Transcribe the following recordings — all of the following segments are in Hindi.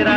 मेरा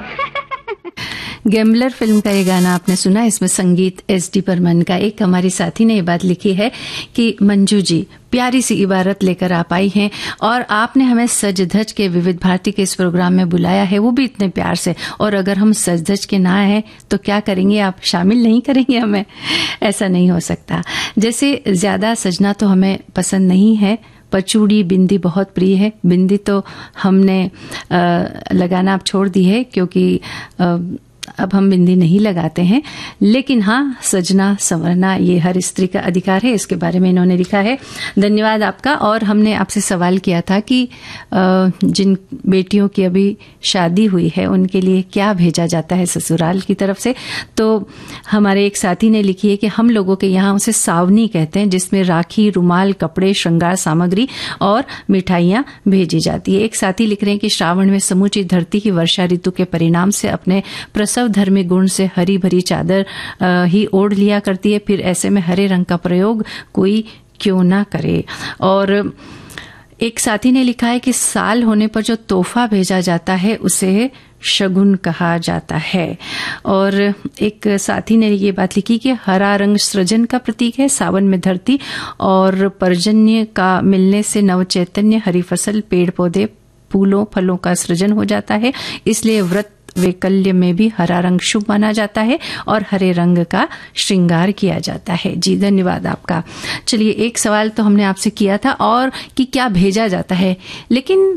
गैम्बलर फिल्म का ये गाना आपने सुना। इसमें संगीत एस.डी. बर्मन का। एक हमारी साथी ने ये बात लिखी है कि मंजू जी प्यारी सी इबारत लेकर आप आई हैं और आपने हमें सज धज के विविध भारती के इस प्रोग्राम में बुलाया है, वो भी इतने प्यार से। और अगर हम सज धज के ना आए तो क्या करेंगे आप? शामिल नहीं करेंगे हमें? ऐसा नहीं हो सकता। जैसे ज्यादा सजना तो हमें पसंद नहीं है, पर चूड़ी बिंदी बहुत प्रिय है। बिंदी तो हमने लगाना अब छोड़ दी है क्योंकि अब हम बिंदी नहीं लगाते हैं, लेकिन हाँ सजना संवरना ये हर स्त्री का अधिकार है। इसके बारे में इन्होंने लिखा है। धन्यवाद आपका। और हमने आपसे सवाल किया था कि जिन बेटियों की अभी शादी हुई है उनके लिए क्या भेजा जाता है ससुराल की तरफ से, तो हमारे एक साथी ने लिखी है कि हम लोगों के यहाँ उसे सावनी कहते हैं, जिसमें राखी, रुमाल, कपड़े, श्रृंगार सामग्री और मिठाइयां भेजी जाती है। एक साथी लिख रहे हैं कि श्रावण में समूची धरती ही वर्षा ऋतु के परिणाम से अपने प्रसव धर्मी गुण से हरी भरी चादर ही ओढ़ लिया करती है। फिर ऐसे में हरे रंग का प्रयोग कोई क्यों ना करे। और एक साथी ने लिखा है कि साल होने पर जो तोहफा भेजा जाता है उसे शगुन कहा जाता है। और एक साथी ने ये बात लिखी कि हरा रंग सृजन का प्रतीक है। सावन में धरती और पर्जन्य का मिलने से नव चैतन्य, हरी फसल, पेड़ पौधे, फूलों फलों का सृजन हो जाता है। इसलिए व्रत वैकल्य में भी हरा रंग शुभ माना जाता है और हरे रंग का श्रृंगार किया जाता है। जी धन्यवाद आपका। चलिए, एक सवाल तो हमने आपसे किया था और कि क्या भेजा जाता है, लेकिन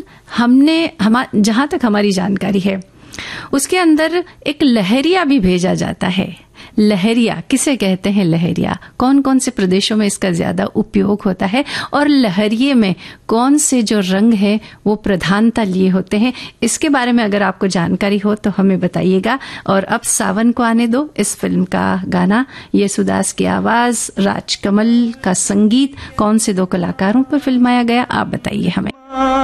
जहां तक हमारी जानकारी है उसके अंदर एक लहरिया भी भेजा जाता है। लहरिया किसे कहते हैं? लहरिया कौन कौन से प्रदेशों में इसका ज्यादा उपयोग होता है और लहरिये में कौन से जो रंग है वो प्रधानता लिए होते हैं? इसके बारे में अगर आपको जानकारी हो तो हमें बताइएगा। और अब सावन को आने दो, इस फिल्म का गाना येसुदास की आवाज, राजकमल का संगीत, कौन से दो कलाकारों पर फिल्माया गया आप बताइए हमें।